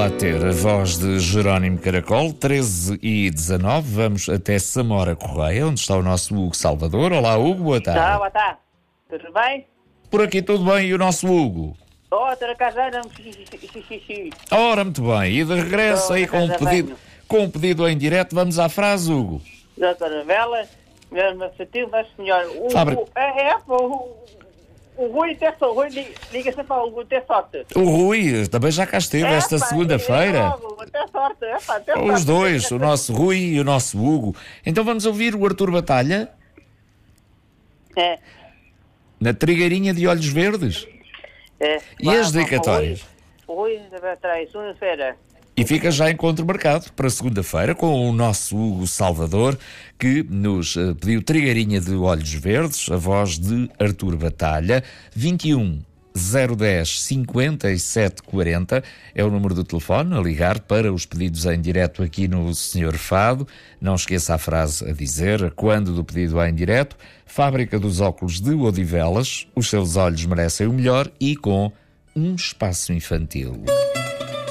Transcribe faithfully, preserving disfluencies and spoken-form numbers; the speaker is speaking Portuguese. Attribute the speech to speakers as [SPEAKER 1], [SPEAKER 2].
[SPEAKER 1] lá ter a voz de Jerónimo Caracol, treze e dezanove. Vamos até Samora Correia, onde está o nosso Hugo Salvador. Olá, Hugo, boa tarde.
[SPEAKER 2] Tá, boa tarde. Tudo bem?
[SPEAKER 1] Por aqui tudo bem, e o nosso Hugo?
[SPEAKER 2] Outra casada, xixi.
[SPEAKER 1] Ora, muito bem. E de regresso
[SPEAKER 2] Tô
[SPEAKER 1] aí
[SPEAKER 2] na
[SPEAKER 1] com um
[SPEAKER 2] casa
[SPEAKER 1] pedido,
[SPEAKER 2] banho.
[SPEAKER 1] com um pedido em direto. Vamos à frase, Hugo.
[SPEAKER 2] Doutora Vela, mesmo afetivo, mas senhor. O,
[SPEAKER 1] Fábrica.
[SPEAKER 2] o, é, é, o, o Rui tem sorte. O Rui li- liga-se para o Rui ter sorte.
[SPEAKER 1] O Rui também já cá esteve
[SPEAKER 2] É,
[SPEAKER 1] esta
[SPEAKER 2] pá,
[SPEAKER 1] segunda-feira.
[SPEAKER 2] é logo, tem sorte, é, pá, tem
[SPEAKER 1] Os
[SPEAKER 2] sorte.
[SPEAKER 1] dois, o nosso Rui e o nosso Hugo. Então vamos ouvir o Artur Batalha
[SPEAKER 2] É,
[SPEAKER 1] na Trigueirinha de Olhos Verdes.
[SPEAKER 2] é.
[SPEAKER 1] E as dedicatórias?
[SPEAKER 2] O Rui, o Rui vai atrás, segunda-feira.
[SPEAKER 1] E fica já encontro marcado para segunda-feira com o nosso Hugo Salvador, que nos eh, pediu Trigueirinha de Olhos Verdes, a voz de Artur Batalha. vinte e um, zero dez, cinquenta e sete quarenta é o número do telefone a ligar para os pedidos em direto aqui no senhor Fado. Não esqueça a frase a dizer, quando do pedido em direto: Fábrica dos Óculos de Odivelas, os seus olhos merecem o melhor, e com um espaço infantil.